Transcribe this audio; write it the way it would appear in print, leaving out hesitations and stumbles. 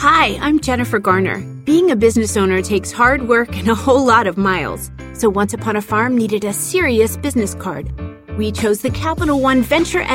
Hi, I'm Jennifer Garner. Being a business owner takes hard work and a whole lot of miles. So Once Upon a Farm needed a serious business card. We chose the Capital One Venture